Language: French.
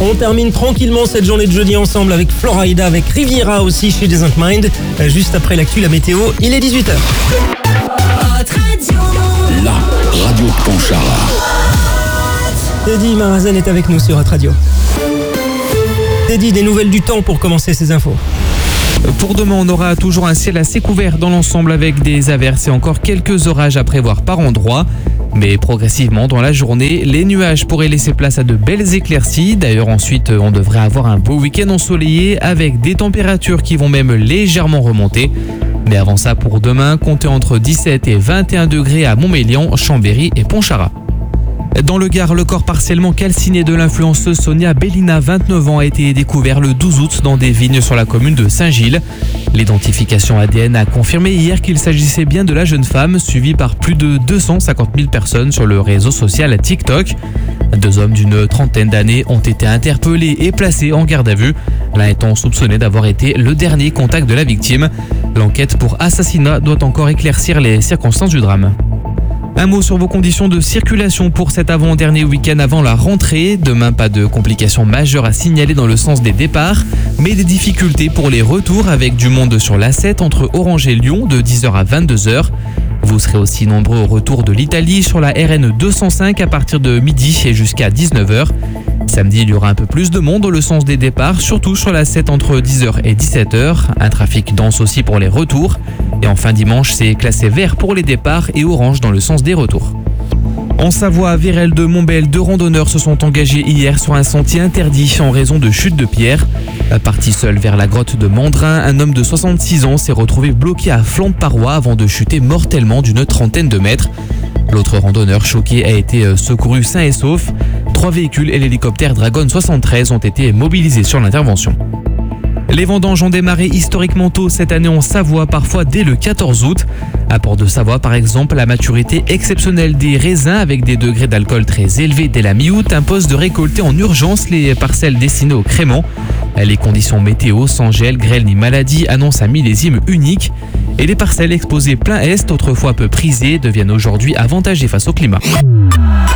On termine tranquillement cette journée de jeudi ensemble avec Florida, avec Riviera aussi chez Doesn't Mind. Juste après l'actu, la météo, il est 18h. La radio de Pontcharra. Teddy Marazen est avec nous sur Hot Radio. Teddy, des nouvelles du temps pour commencer ces infos. Pour demain, on aura toujours un ciel assez couvert dans l'ensemble avec des averses et encore quelques orages à prévoir par endroits. Mais progressivement, dans la journée, les nuages pourraient laisser place à de belles éclaircies. D'ailleurs, ensuite, on devrait avoir un beau week-end ensoleillé avec des températures qui vont même légèrement remonter. Mais avant ça, pour demain, comptez entre 17 et 21 degrés à Montmélian, Chambéry et Pontcharra. Dans le Gard, le corps partiellement calciné de l'influenceuse Sonia Bellina, 29 ans, a été découvert le 12 août dans des vignes sur la commune de Saint-Gilles. L'identification ADN a confirmé hier qu'il s'agissait bien de la jeune femme, suivie par plus de 250 000 personnes sur le réseau social TikTok. 2 hommes d'une trentaine d'années ont été interpellés et placés en garde à vue, l'un étant soupçonné d'avoir été le dernier contact de la victime. L'enquête pour assassinat doit encore éclaircir les circonstances du drame. Un mot sur vos conditions de circulation pour cet avant-dernier week-end avant la rentrée. Demain, pas de complications majeures à signaler dans le sens des départs, mais des difficultés pour les retours avec du monde sur l'A7 entre Orange et Lyon de 10h à 22h. Vous serez aussi nombreux au retour de l'Italie sur la RN 205 à partir de midi et jusqu'à 19h. Samedi, il y aura un peu plus de monde dans le sens des départs, surtout sur la 7 entre 10h et 17h. Un trafic dense aussi pour les retours. Et enfin dimanche, c'est classé vert pour les départs et orange dans le sens des retours. En Savoie, à Vérel de Montbel, 2 randonneurs se sont engagés hier sur un sentier interdit en raison de chutes de pierres. Parti seul vers la grotte de Mandrin, un homme de 66 ans s'est retrouvé bloqué à flanc de paroi avant de chuter mortellement d'une trentaine de mètres. L'autre randonneur choqué a été secouru sain et sauf. 3 véhicules et l'hélicoptère Dragon 73 ont été mobilisés sur l'intervention. Les vendanges ont démarré historiquement tôt cette année en Savoie, parfois dès le 14 août. À Port-de-Savoie, par exemple, la maturité exceptionnelle des raisins avec des degrés d'alcool très élevés dès la mi-août impose de récolter en urgence les parcelles destinées au crément. Les conditions météo, sans gel, grêle ni maladie, annoncent un millésime unique. Et les parcelles exposées plein est, autrefois peu prisées, deviennent aujourd'hui avantagées face au climat.